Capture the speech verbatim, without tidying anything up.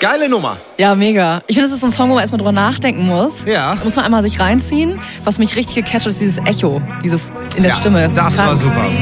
Geile Nummer. Ja, mega. Ich finde, es ist so ein Song, wo man erstmal drüber nachdenken muss. Ja. Da muss man einmal sich reinziehen. Was mich richtig gecatcht hat, ist dieses Echo, dieses in der Ja, Stimme. das war super.